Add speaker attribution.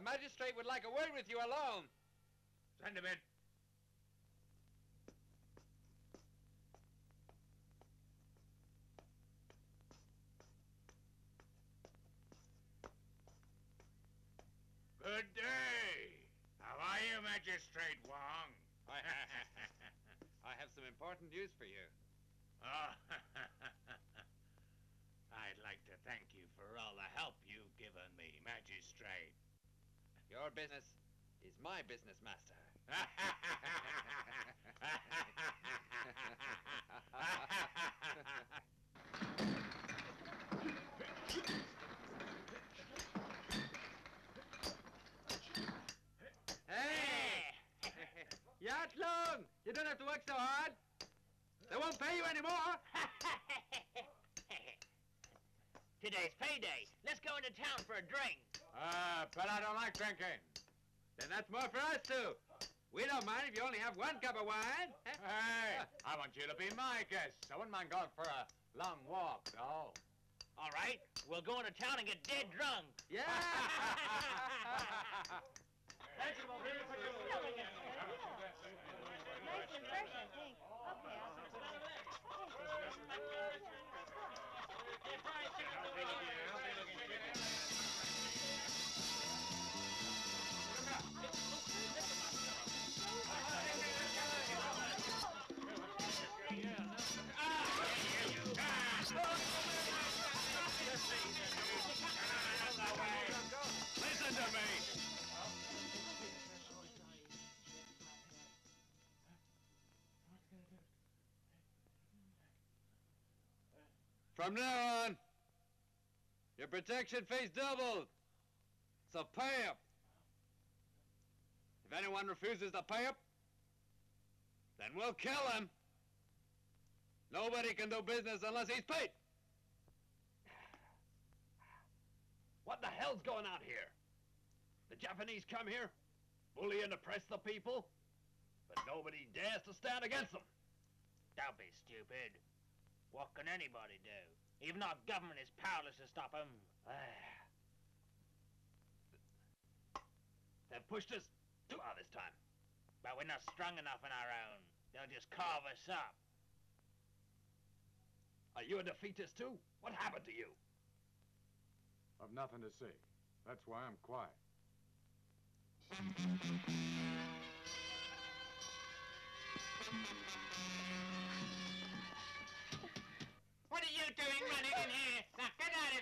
Speaker 1: The magistrate would like a word with you alone.
Speaker 2: Send him in. Good day. How are you, Magistrate Wong?
Speaker 1: I have some important news for you.
Speaker 2: Oh, I'd like to thank you for all the help you've given me, Magistrate.
Speaker 1: Your business is my business, Master. Hey! Yatlung! You don't have to work so hard. They won't pay you anymore.
Speaker 3: Today's payday. Let's go into town for a drink.
Speaker 2: But I don't like drinking.
Speaker 1: Then that's more for us, too. We don't mind if you only have one cup of wine.
Speaker 2: Hey, I want you to be my guest. I wouldn't mind going for a long walk, though.
Speaker 3: All right, we'll go into town and get dead drunk.
Speaker 1: Yeah!
Speaker 4: Nice and fresh, I think.
Speaker 2: Listen to me.
Speaker 1: From now on, your protection fee's doubled. So pay up. If anyone refuses to pay up, then we'll kill him. Nobody can do business unless he's paid.
Speaker 5: What the hell's going on here? The Japanese come here, bully and oppress the people, but nobody dares to stand against them.
Speaker 3: Don't be stupid. What can anybody do? Even our government is powerless to stop them.
Speaker 5: They've pushed us too hard this time.
Speaker 3: But we're not strong enough on our own. They'll just carve us up.
Speaker 5: Are you a defeatist too? What happened to you?
Speaker 6: I've nothing to say. That's why I'm quiet.
Speaker 3: What are you doing running in here?